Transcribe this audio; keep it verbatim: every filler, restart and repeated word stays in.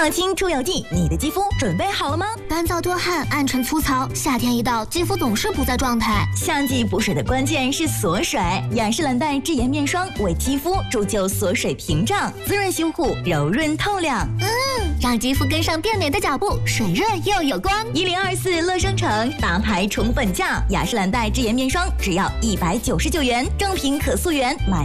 抗菌出油剂，你的肌肤准备好了吗？ 干燥多汗、暗沉粗糙，夏天一到，肌肤总是不在状态。 夏季补水的关键是锁水，雅诗兰黛智妍面霜为肌肤铸就锁水屏障，滋润修护，柔润透亮。 嗯，让肌肤跟上变美的脚步，水润又有光。 一零二四乐商城大牌宠本价，雅诗兰黛智妍面霜只要一百九十九元，正品可溯源买。